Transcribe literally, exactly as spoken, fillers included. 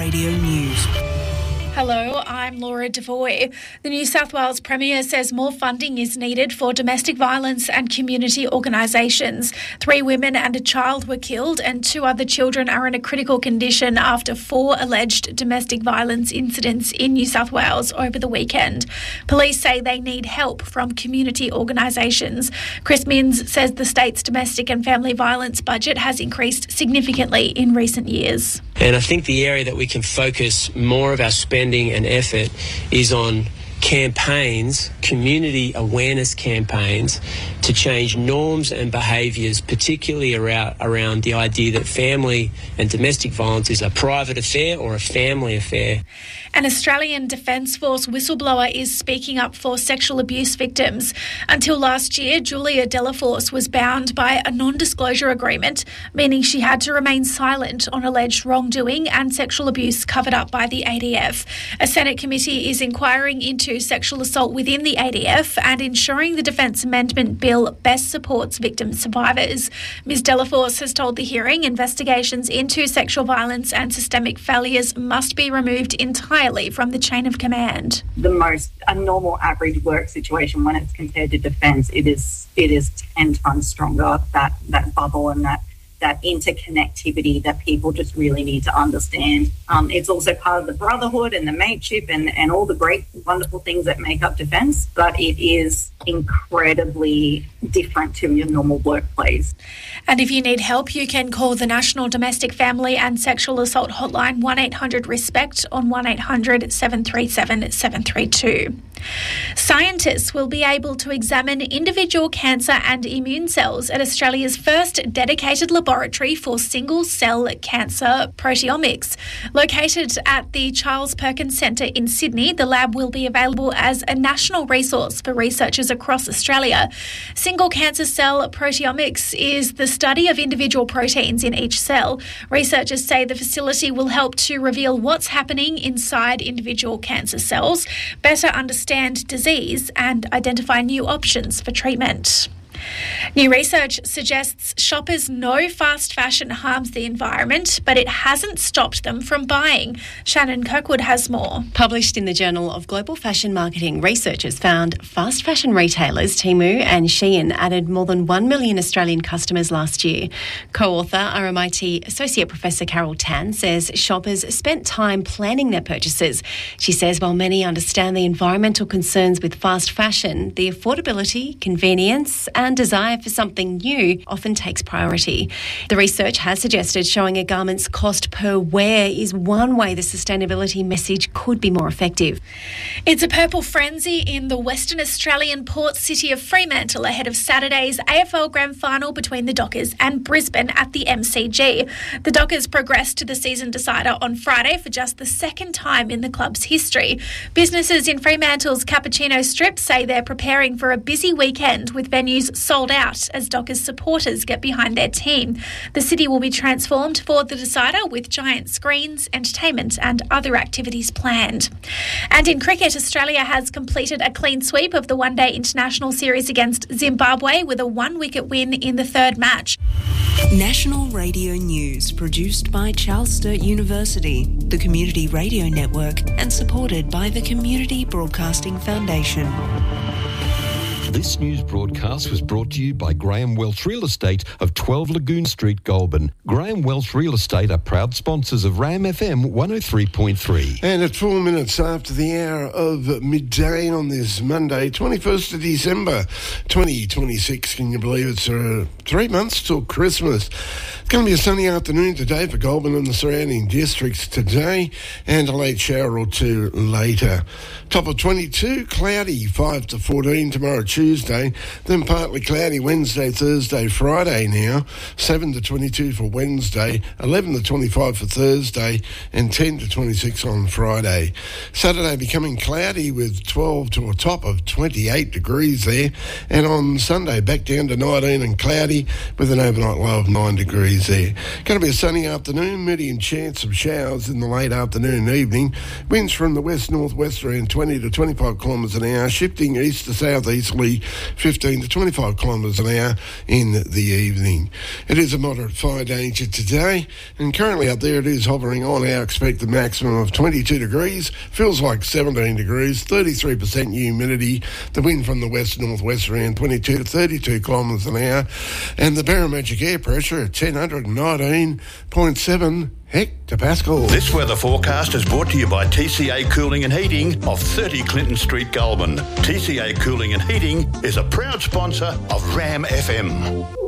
Radio News. Hello, I'm Laura Devoy. The New South Wales Premier says more funding is needed for domestic violence and community organisations. Three women and a child were killed and two other children are in a critical condition after four alleged domestic violence incidents in New South Wales over the weekend. Police say they need help from community organisations. Chris Minns says the state's domestic and family violence budget has increased significantly in recent years. And I think the area that we can focus more of our spending and effort is on campaigns, community awareness campaigns to change norms and behaviours, particularly around, around the idea that family and domestic violence is a private affair or a family affair. An Australian Defence Force whistleblower is speaking up for sexual abuse victims. Until last year, Julia Delaforce was bound by a non-disclosure agreement, meaning she had to remain silent on alleged wrongdoing and sexual abuse covered up by the A D F. A Senate committee is inquiring into sexual assault within the A D F and ensuring the Defence Amendment Bill best supports victim survivors. Miz Delaforce has told the hearing investigations into sexual violence and systemic failures must be removed entirely from the chain of command. The most a normal average work situation when it's compared to defence, it is it is ten times stronger, that that bubble and that that interconnectivity that people just really need to understand. Um, it's also part of the brotherhood and the mateship and, and all the great, wonderful things that make up defence, but it is incredibly different to your normal workplace. And if you need help, you can call the National Domestic Family and Sexual Assault Hotline one eight hundred RESPECT on one eight hundred seven three seven seven three two. Scientists will be able to examine individual cancer and immune cells at Australia's first dedicated laboratory for single-cell cancer proteomics. Located at the Charles Perkins Centre in Sydney, the lab will be available as a national resource for researchers across Australia. Single cancer cell proteomics is the study of individual proteins in each cell. Researchers say the facility will help to reveal what's happening inside individual cancer cells, better understand disease and identify new options for treatment. New research suggests shoppers know fast fashion harms the environment, but it hasn't stopped them from buying. Shannon Kirkwood has more. Published in the Journal of Global Fashion Marketing, researchers found fast fashion retailers Temu and Shein added more than one million Australian customers last year. Co-author R M I T Associate Professor Carol Tan says shoppers spent time planning their purchases. She says while many understand the environmental concerns with fast fashion, the affordability, convenience and desire for something new often takes priority. The research has suggested showing a garment's cost per wear is one way the sustainability message could be more effective. It's a purple frenzy in the Western Australian port city of Fremantle ahead of Saturday's A F L Grand Final between the Dockers and Brisbane at the M C G. The Dockers progressed to the season decider on Friday for just the second time in the club's history. Businesses in Fremantle's Cappuccino Strip say they're preparing for a busy weekend with venues sold out as Dockers supporters get behind their team. The city will be transformed for the decider with giant screens, entertainment and other activities planned. And in cricket, Australia has completed a clean sweep of the one-day international series against Zimbabwe with a one-wicket win in the third match. National Radio News, produced by Charles Sturt University, the Community Radio Network, and supported by the Community Broadcasting Foundation. This news broadcast was brought to you by Graham Welsh Real Estate of twelve Lagoon Street, Goulburn. Graham Welsh Real Estate are proud sponsors of RAM F M one oh three point three. And at four minutes after the hour of midday on this Monday, twenty-first of December, twenty twenty-six, can you believe it's uh, three months till Christmas? It's going to be a sunny afternoon today for Goulburn and the surrounding districts today, and a late shower or two later. Top of twenty-two, cloudy, five to fourteen tomorrow Tuesday, then partly cloudy Wednesday, Thursday, Friday now, seven to twenty-two for Wednesday, eleven to twenty-five for Thursday, and ten to twenty-six on Friday. Saturday becoming cloudy with twelve to a top of twenty-eight degrees there, and on Sunday back down to nineteen and cloudy with an overnight low of nine degrees there. Going to be a sunny afternoon, medium chance of showers in the late afternoon and evening. Winds from the west-northwest around twenty to twenty-five kilometres an hour, shifting east to southeasterly easterly, fifteen to twenty-five kilometres an hour in the evening. It is a moderate fire danger today, and currently up there it is hovering on our expected maximum of twenty-two degrees, feels like seventeen degrees, thirty-three percent humidity, the wind from the west-northwest around twenty-two to thirty-two kilometres an hour, and the barometric air pressure at ten nineteen point seven hectopascals. This weather forecast is brought to you by T C A Cooling and Heating of thirty Clinton Street, Goulburn. T C A Cooling and Heating is a proud sponsor of Ram F M.